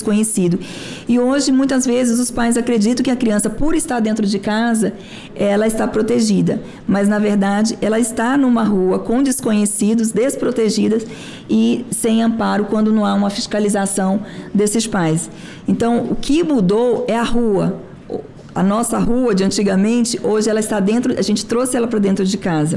desconhecido. E hoje, muitas vezes, os pais acreditam que a criança, por estar dentro de casa, ela está protegida. Mas, na verdade, ela está numa rua com desconhecidos, desprotegidas e sem amparo quando não há uma fiscalização desses pais. Então, o que mudou é a rua. A nossa rua de antigamente, hoje ela está dentro, a gente trouxe ela para dentro de casa.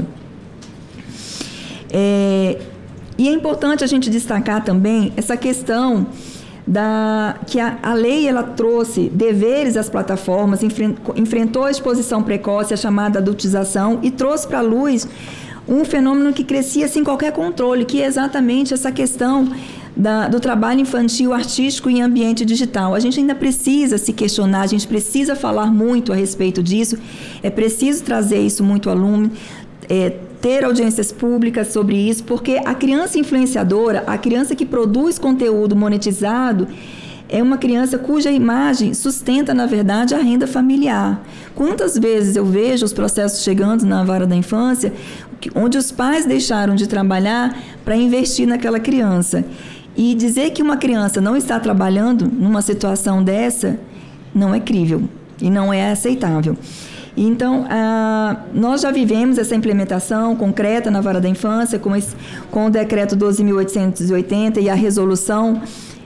E é importante a gente destacar também essa questão que a lei ela trouxe deveres às plataformas, enfrentou a exposição precoce, a chamada adultização, e trouxe para a luz um fenômeno que crescia sem qualquer controle, que é exatamente essa questão do trabalho infantil artístico em ambiente digital. A gente ainda precisa se questionar, a gente precisa falar muito a respeito disso, é preciso trazer isso muito ao lume, ter audiências públicas sobre isso, porque a criança influenciadora, a criança que produz conteúdo monetizado, é uma criança cuja imagem sustenta, na verdade, a renda familiar. Quantas vezes eu vejo os processos chegando na vara da infância, onde os pais deixaram de trabalhar para investir naquela criança. E dizer que uma criança não está trabalhando numa situação dessa não é crível e não é aceitável. Então, nós já vivemos essa implementação concreta na vara da infância com o decreto 12.880 e a resolução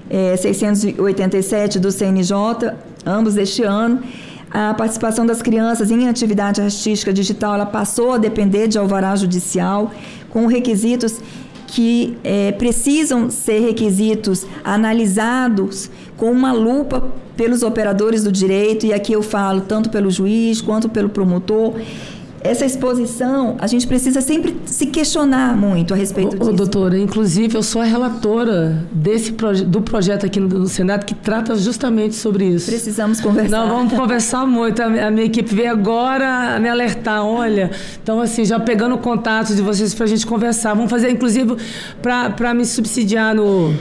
687 do CNJ, ambos deste ano. A participação das crianças em atividade artística digital, ela passou a depender de alvará judicial, com requisitos que precisam ser requisitos analisados com uma lupa pelos operadores do direito, e aqui eu falo tanto pelo juiz quanto pelo promotor. Essa exposição, a gente precisa sempre se questionar muito a respeito disso. Doutora, inclusive eu sou a relatora do projeto aqui no Senado que trata justamente sobre isso. Precisamos conversar. Nós vamos conversar muito. A minha equipe veio agora me alertar, olha, então assim, já pegando o contato de vocês para a gente conversar. Vamos fazer, inclusive, para me subsidiar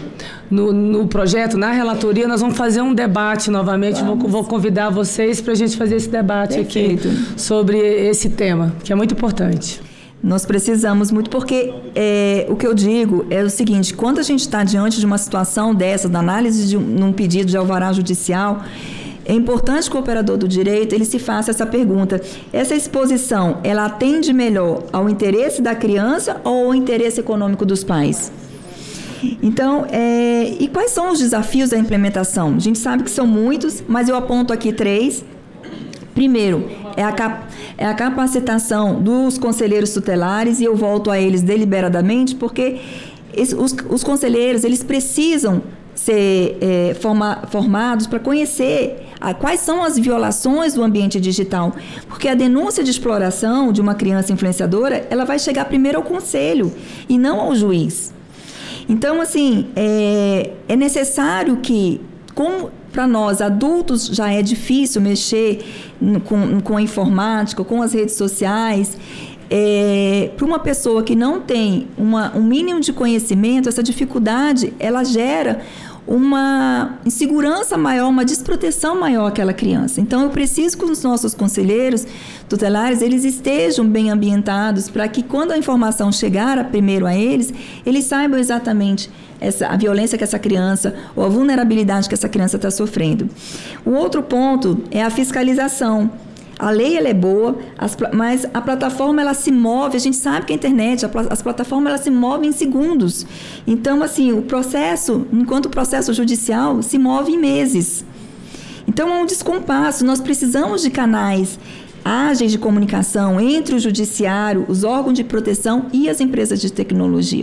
no projeto, na relatoria, nós vamos fazer um debate novamente. Vou convidar vocês para a gente fazer esse debate. Perfeito. Aqui sobre esse tema, que é muito importante. Nós precisamos muito, porque o que eu digo é o seguinte: quando a gente está diante de uma situação dessa, da análise de um pedido de alvará judicial, é importante que o operador do direito ele se faça essa pergunta: essa exposição, ela atende melhor ao interesse da criança ou ao interesse econômico dos pais? Então, e quais são os desafios da implementação? A gente sabe que são muitos, mas eu aponto aqui 3. Primeiro, é a capacitação dos conselheiros tutelares, e eu volto a eles deliberadamente, porque os conselheiros eles precisam ser formados para conhecer quais são as violações do ambiente digital, porque a denúncia de exploração de uma criança influenciadora, ela vai chegar primeiro ao conselho e não ao juiz. Então, assim, é necessário que, como para nós adultos já é difícil mexer com a informática, com as redes sociais, para uma pessoa que não tem um mínimo de conhecimento, essa dificuldade, ela gera uma insegurança maior, uma desproteção maior àquela criança. Então, eu preciso que os nossos conselheiros tutelares, eles estejam bem ambientados para que, quando a informação chegar primeiro a eles saibam exatamente a violência que essa criança, ou a vulnerabilidade que essa criança está sofrendo. O outro ponto é a fiscalização. A lei ela é boa, mas a plataforma ela se move, a gente sabe que a internet, as plataformas elas se movem em segundos. Então, assim, enquanto o processo judicial se move em meses. Então, é um descompasso. Nós precisamos de canais ágeis de comunicação entre o judiciário, os órgãos de proteção e as empresas de tecnologia.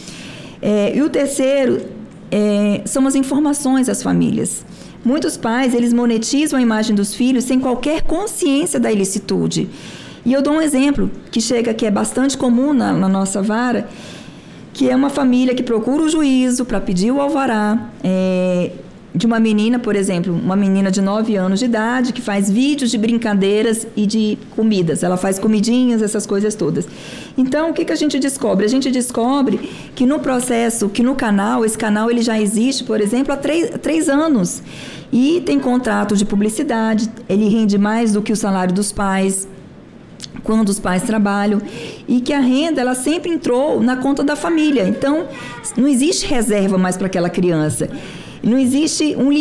E o terceiro são as informações às famílias. Muitos pais, eles monetizam a imagem dos filhos sem qualquer consciência da ilicitude. E eu dou um exemplo que é bastante comum na nossa vara, que é uma família que procura o juízo para pedir o alvará de uma menina, por exemplo, uma menina de 9 anos de idade, que faz vídeos de brincadeiras e de comidas. Ela faz comidinhas, essas coisas todas. Então, o que a gente descobre? A gente descobre que no processo, que no canal, esse canal ele já existe, por exemplo, há 3 anos. E tem contrato de publicidade, ele rende mais do que o salário dos pais, quando os pais trabalham, e que a renda ela sempre entrou na conta da família. Então, não existe reserva mais para aquela criança. Não existe um